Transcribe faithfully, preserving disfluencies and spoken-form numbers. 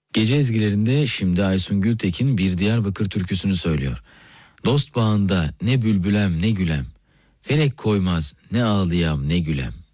Gece ezgilerinde şimdi Aysun Gültekin bir Diyarbakır türküsünü söylüyor. Dost bağında ne bülbülem ne gülem, felek koymaz ne ağlayam ne gülem.